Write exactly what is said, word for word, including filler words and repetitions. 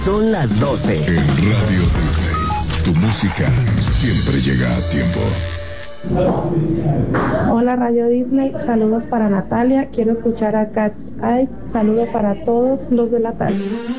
Son las doce. En Radio Disney, tu música siempre llega a tiempo. Hola Radio Disney, saludos para Natalia, quiero escuchar a Cat's Eyes, saludo para todos los de la tarde.